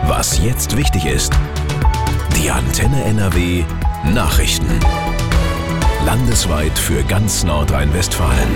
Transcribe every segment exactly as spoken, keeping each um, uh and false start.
Was jetzt wichtig ist. Die Antenne N R W Nachrichten. Landesweit für ganz Nordrhein-Westfalen.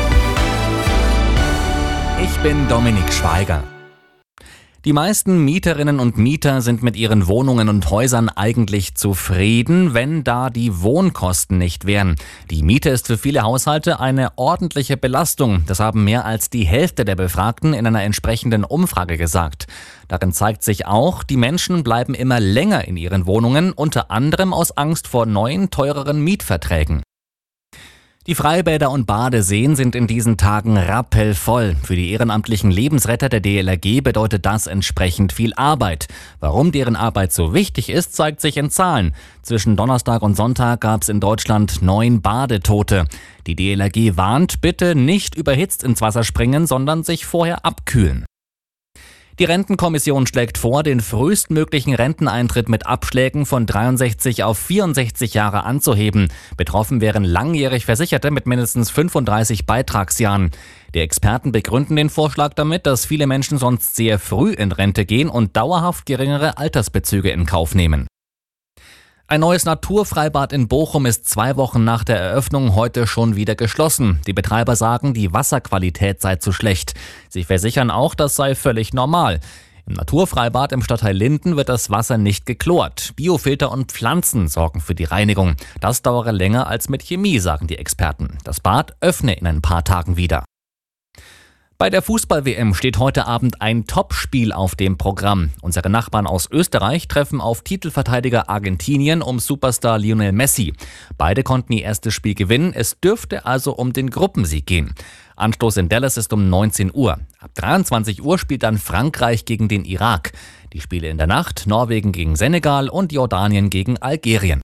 Ich bin Dominik Schweiger. Die meisten Mieterinnen und Mieter sind mit ihren Wohnungen und Häusern eigentlich zufrieden, wenn da die Wohnkosten nicht wären. Die Miete ist für viele Haushalte eine ordentliche Belastung. Das haben mehr als die Hälfte der Befragten in einer entsprechenden Umfrage gesagt. Darin zeigt sich auch, die Menschen bleiben immer länger in ihren Wohnungen, unter anderem aus Angst vor neuen, teureren Mietverträgen. Die Freibäder und Badeseen sind in diesen Tagen rappelvoll. Für die ehrenamtlichen Lebensretter der D L R G bedeutet das entsprechend viel Arbeit. Warum deren Arbeit so wichtig ist, zeigt sich in Zahlen. Zwischen Donnerstag und Sonntag gab es in Deutschland neun Badetote. Die D L R G warnt, bitte nicht überhitzt ins Wasser springen, sondern sich vorher abkühlen. Die Rentenkommission schlägt vor, den frühestmöglichen Renteneintritt mit Abschlägen von dreiundsechzig auf vierundsechzig Jahre anzuheben. Betroffen wären langjährig Versicherte mit mindestens fünfunddreißig Beitragsjahren. Die Experten begründen den Vorschlag damit, dass viele Menschen sonst sehr früh in Rente gehen und dauerhaft geringere Altersbezüge in Kauf nehmen. Ein neues Naturfreibad in Bochum ist zwei Wochen nach der Eröffnung heute schon wieder geschlossen. Die Betreiber sagen, die Wasserqualität sei zu schlecht. Sie versichern auch, das sei völlig normal. Im Naturfreibad im Stadtteil Linden wird das Wasser nicht geklort. Biofilter und Pflanzen sorgen für die Reinigung. Das dauere länger als mit Chemie, sagen die Experten. Das Bad öffne in ein paar Tagen wieder. Bei der Fußball-W M steht heute Abend ein Topspiel auf dem Programm. Unsere Nachbarn aus Österreich treffen auf Titelverteidiger Argentinien um Superstar Lionel Messi. Beide konnten ihr erstes Spiel gewinnen. Es dürfte also um den Gruppensieg gehen. Anstoß in Dallas ist um neunzehn Uhr. Ab dreiundzwanzig Uhr spielt dann Frankreich gegen den Irak. Die Spiele in der Nacht: Norwegen gegen Senegal und Jordanien gegen Algerien.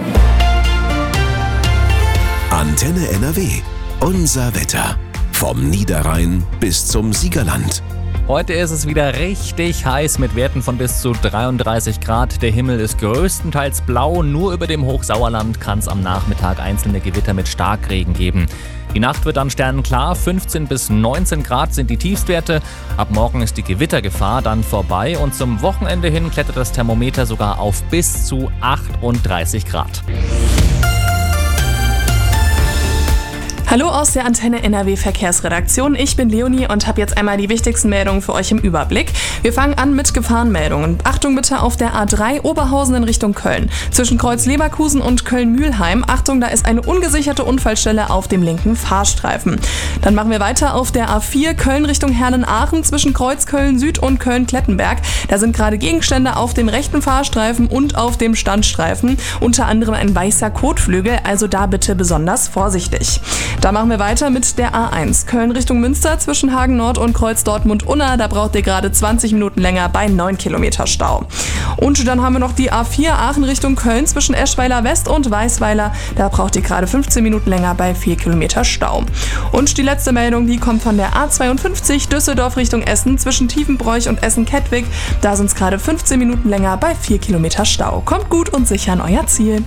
Antenne N R W. Unser Wetter. Vom Niederrhein bis zum Siegerland. Heute ist es wieder richtig heiß mit Werten von bis zu dreiunddreißig Grad. Der Himmel ist größtenteils blau. Nur über dem Hochsauerland kann es am Nachmittag einzelne Gewitter mit Starkregen geben. Die Nacht wird dann sternenklar. fünfzehn bis neunzehn Grad sind die Tiefstwerte. Ab morgen ist die Gewittergefahr dann vorbei. Und zum Wochenende hin klettert das Thermometer sogar auf bis zu achtunddreißig Grad. Hallo aus der Antenne N R W Verkehrsredaktion. Ich bin Leonie und habe jetzt einmal die wichtigsten Meldungen für euch im Überblick. Wir fangen an mit Gefahrenmeldungen. Achtung bitte auf der A drei Oberhausen in Richtung Köln. Zwischen Kreuz Leverkusen und Köln-Mühlheim. Achtung, da ist eine ungesicherte Unfallstelle auf dem linken Fahrstreifen. Dann machen wir weiter auf der A vier Köln Richtung Herlen-Aachen zwischen Kreuz Köln-Süd und Köln-Klettenberg. Da sind gerade Gegenstände auf dem rechten Fahrstreifen und auf dem Standstreifen. Unter anderem ein weißer Kotflügel, also da bitte besonders vorsichtig. Da machen wir weiter mit der A eins. Köln Richtung Münster zwischen Hagen Nord und Kreuz Dortmund-Unna. Da braucht ihr gerade zwanzig Minuten länger bei neun Kilometer Stau. Und dann haben wir noch die A vier Aachen Richtung Köln zwischen Eschweiler West und Weißweiler. Da braucht ihr gerade fünfzehn Minuten länger bei vier Kilometer Stau. Und die letzte Meldung, die kommt von der A zweiundfünfzig Düsseldorf Richtung Essen zwischen Tiefenbroich und Essen-Kettwig. Da sind es gerade fünfzehn Minuten länger bei vier Kilometer Stau. Kommt gut und sicher an euer Ziel.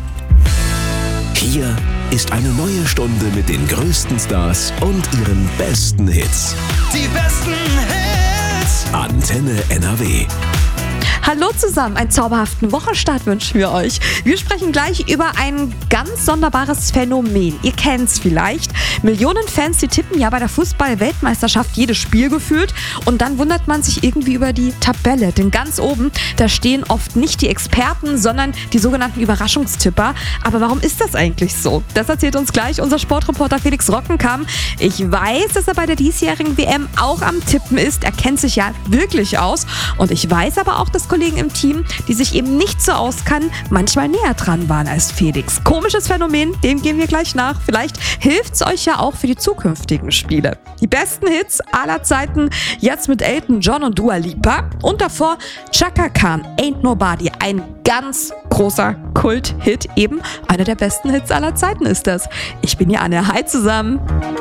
Hier ist eine neue Stunde mit den größten Stars und ihren besten Hits. Die besten Hits. Antenne N R W. Hallo zusammen, einen zauberhaften Wochenstart wünschen wir euch. Wir sprechen gleich über ein ganz sonderbares Phänomen. Ihr kennt es vielleicht. Millionen Fans, die tippen ja bei der Fußball-Weltmeisterschaft jedes Spiel gefühlt. Und dann wundert man sich irgendwie über die Tabelle. Denn ganz oben, da stehen oft nicht die Experten, sondern die sogenannten Überraschungstipper. Aber warum ist das eigentlich so? Das erzählt uns gleich unser Sportreporter Felix Rockenkamp. Ich weiß, dass er bei der diesjährigen W M auch am Tippen ist. Er kennt sich ja wirklich aus. Und ich weiß aber auch, dass Kollegen im Team, die sich eben nicht so auskannen, manchmal näher dran waren als Felix. Komisches Phänomen, dem gehen wir gleich nach. Vielleicht hilft es euch ja auch für die zukünftigen Spiele. Die besten Hits aller Zeiten, jetzt mit Elton John und Dua Lipa. Und davor Chaka Khan, Ain't Nobody. Ein ganz großer Kult-Hit, eben einer der besten Hits aller Zeiten ist das. Ich bin hier Anne, hi zusammen.